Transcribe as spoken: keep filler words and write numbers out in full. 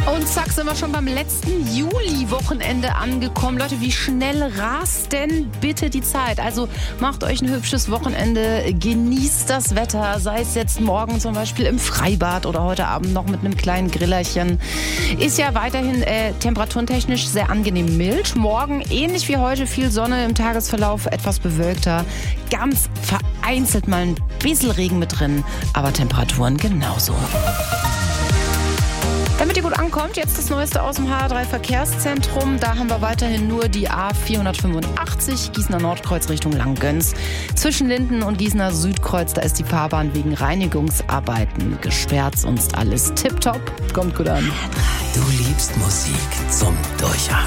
Und zack, sind wir schon beim letzten Juli-Wochenende angekommen. Leute, wie schnell rast denn bitte die Zeit? Also macht euch ein hübsches Wochenende, genießt das Wetter, sei es jetzt morgen zum Beispiel im Freibad oder heute Abend noch mit einem kleinen Grillerchen. Ist ja weiterhin äh, temperaturentechnisch sehr angenehm mild. Morgen ähnlich wie heute viel Sonne, im Tagesverlauf etwas bewölkter. Ganz vereinzelt mal ein bisschen Regen mit drin, aber Temperaturen genauso. Damit ihr gut ankommt, jetzt das Neueste aus dem H R drei Verkehrszentrum. Da haben wir weiterhin nur die A vierhundertfünfundachtzig, Gießener Nordkreuz Richtung Langgöns. Zwischen Linden und Gießener Südkreuz, da ist die Fahrbahn wegen Reinigungsarbeiten gesperrt. Sonst alles tipptopp. Kommt gut an. Du liebst Musik zum Durchatmen.